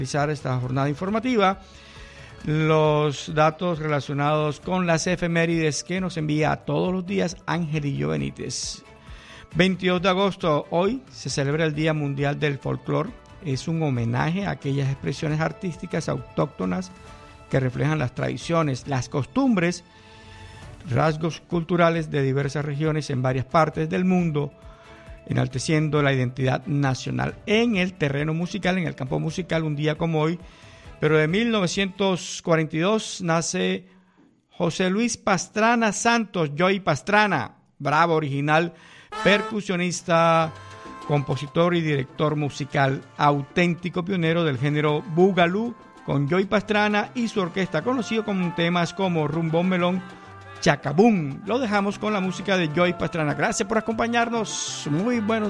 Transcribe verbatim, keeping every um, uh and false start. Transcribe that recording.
esta jornada informativa, los datos relacionados con las efemérides que nos envía todos los días Angelillo Benítez. veintidós de agosto, hoy se celebra el Día Mundial del Folclor. Es un homenaje a aquellas expresiones artísticas autóctonas que reflejan las tradiciones, las costumbres, rasgos culturales de diversas regiones en varias partes del mundo, enalteciendo la identidad nacional. En el terreno musical, en el campo musical, un día como hoy, pero de mil novecientos cuarenta y dos, nace José Luis Pastrana Santos, Joey Pastrana, bravo, original, percusionista, compositor y director musical, auténtico pionero del género Boogaloo, con Joey Pastrana y su orquesta, conocido con temas como Rumbón Melón, Chacabum. Lo dejamos con la música de Joey Pastrana. Gracias por acompañarnos. Muy buenos